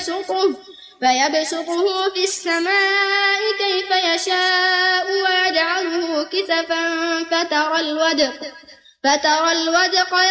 فيبسطه في السماء كيف يشاء ويجعله كسفا فترى الودق